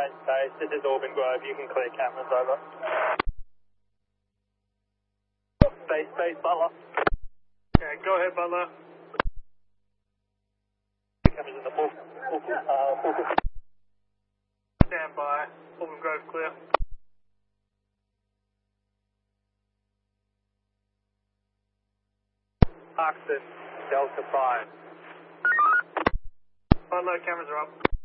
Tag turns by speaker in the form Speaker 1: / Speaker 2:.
Speaker 1: change base. This is Auburn Grove. You can clear cameras over. Base, Butler.
Speaker 2: Okay, go ahead, Butler.
Speaker 1: Cameras in the full.
Speaker 2: Stand by. Auburn Grove clear.
Speaker 1: Parkson, Delta 5.
Speaker 2: Butler, cameras are up.